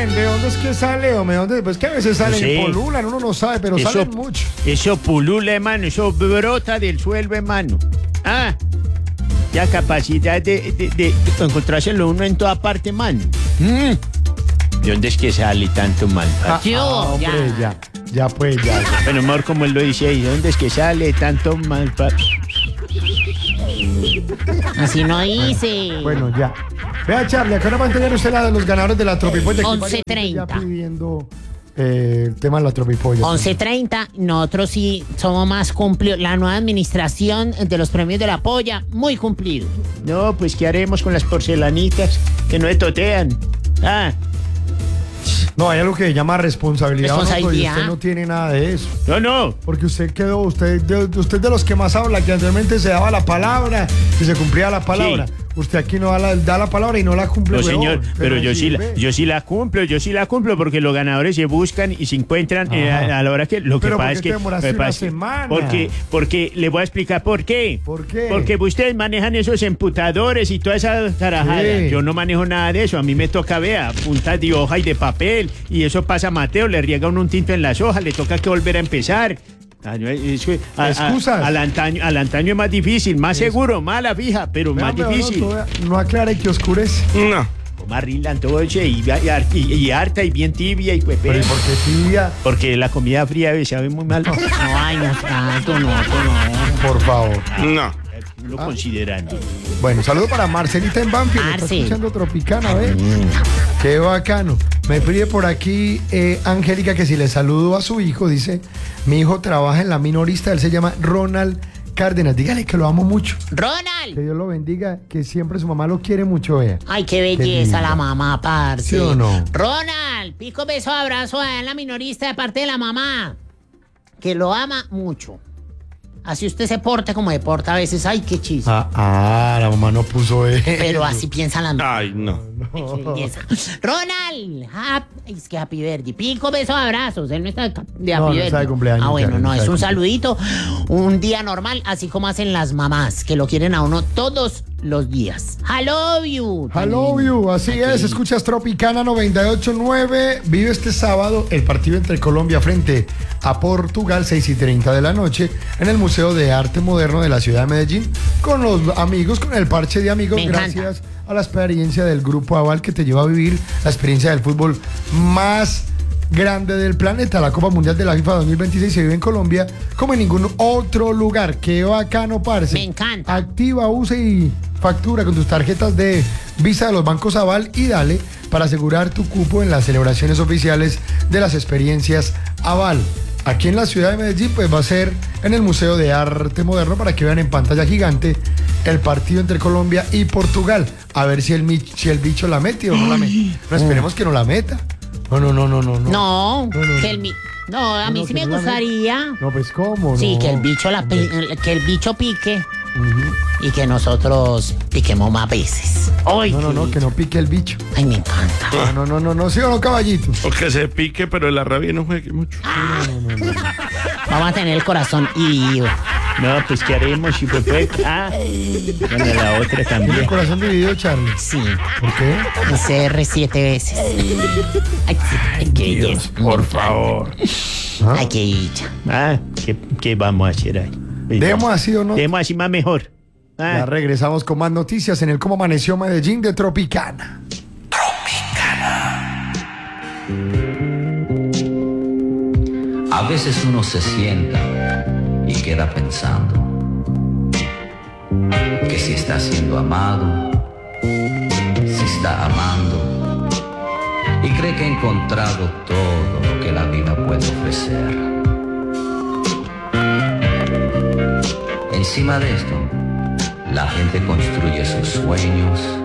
ven, ¿de dónde es que sale, hombre? Pues que a veces salen Sí. y pululan, uno no sabe, pero salen mucho. Eso pulula, hermano, eso brota del suelo, hermano. Ah, la capacidad de encontrárselo uno en toda parte, mano. ¿De dónde es que sale tanto mal? Hombre, ya pues, ya. Bueno, amor, como él lo dice ahí, ¿de dónde es que sale tanto mal? Así no dice. Bueno, ya. Vea, Charlie, acá no va a tener usted la de los ganadores de la Tropipolla. 11:30. Ya pidiendo el tema de la Tropipolla. 11:30, nosotros sí somos más cumplidos. La nueva administración de los premios de la polla, muy cumplido. No, pues, ¿qué haremos con las porcelanitas que no etotean? Ah, No, hay algo que se llama responsabilidad. Responsabilidad. Y usted no tiene nada de eso. no. Porque usted usted de los que más habla, que anteriormente se daba la palabra y se cumplía la palabra. Sí. Usted aquí no da la palabra y no la cumple. No, huevón. señor, pero yo sí la sirve. cumplo porque los ganadores se buscan y se encuentran a la hora que lo que Pero pasa ¿por es qué que te demoraste lo que una pasa es que- semana? porque le voy a explicar por qué. ¿Por qué? Porque ustedes manejan esos emputadores y toda esa carajada. Sí. Yo no manejo nada de eso. A mí me toca, vea, puntas de hoja y de papel y eso pasa a Mateo, le riega uno un tinto en las hojas, le toca que volver a empezar. Excusas. Al antaño es más difícil, más seguro, mala fija, pero más difícil. No aclare que oscurece. No. Más rilantoche y harta y bien tibia y pues, Pero ¿y por qué tibia? porque la comida fría sabe muy mal. No, ay, no, tanto no. Por favor. No. Lo considerando. Bueno, saludo para Marcelita en Banfield. Está Marce. escuchando Tropicana, ¿ves? Qué bacano. Me pide por aquí Angélica que si le saludo a su hijo, dice, mi hijo trabaja en la minorista, él se llama Ronald Cárdenas. Dígale que lo amo mucho. Que Ronald. Dios lo bendiga, que siempre su mamá lo quiere mucho, vea. Ay, qué belleza la mamá, parce. ¿Sí o no? Ronald, pico, beso, abrazo allá en la minorista de parte de la mamá, que lo ama mucho. Así usted se porte como se porta a veces. Ay, qué chiste. La mamá no puso Pero así piensa la mamá. Ay, no. Qué belleza. Ronald, es que Happy Birthday. Pico, besos, abrazos. Él no está de Happy No, no Birthday. está de cumpleaños, Ah, bueno, Charlie, no, no es está de un saludito, un día normal, así como hacen las mamás, que lo quieren a uno todos los días. I love you. I love you, así es, escuchas Tropicana 98.9. Vive este sábado el partido entre Colombia frente a Portugal, 6:30 de la noche, en el Museo de Arte Moderno de la ciudad de Medellín, con los amigos, con el parche de amigos, Me encanta. gracias a la experiencia del Grupo Aval que te lleva a vivir la experiencia del fútbol más grande del planeta. La Copa Mundial de la FIFA 2026 se vive en Colombia como en ningún otro lugar. Qué bacano, parce. Me encanta. Activa, usa y factura con tus tarjetas de Visa de los bancos Aval y dale para asegurar tu cupo en las celebraciones oficiales de las experiencias Aval. Aquí en la ciudad de Medellín, pues va a ser en el Museo de Arte Moderno para que vean en pantalla gigante el partido entre Colombia y Portugal. A ver si el bicho la mete o no la mete. No, esperemos que no la meta. No. No, a mí sí me gustaría. No, pues ¿cómo? Sí, No. que el bicho pique y que nosotros piquemos más veces. Ay, No, que no pique el bicho. Ay, me encanta. No, ¿sí o no, caballito? O que se pique, pero la rabia no juegue mucho. Vamos a tener el corazón dividido. No, pues ¿qué haremos? Si pues, bueno, la otra ¿Tiene también. el corazón dividido, Charlie? Sí, ¿Por qué? CR 7 veces. Ay, qué belleza. Por favor. Ay, qué dicha. ¿Qué vamos a hacer ahí? Demos así o no. Demos así más mejor. Ya regresamos con más noticias en el Cómo Amaneció Medellín de Tropicana. A veces uno se sienta y queda pensando que si está siendo amado, si está amando y cree que ha encontrado todo lo que la vida puede ofrecer. Encima de esto, la gente construye sus sueños